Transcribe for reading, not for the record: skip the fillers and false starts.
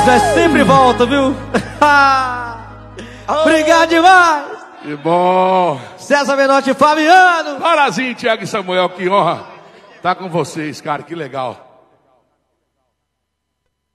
quiser sempre volta, viu? Obrigado demais. Que bom. César Menotti e Fabiano. Parazinho, Thiago e Samuel, que honra tá com vocês, cara, que legal.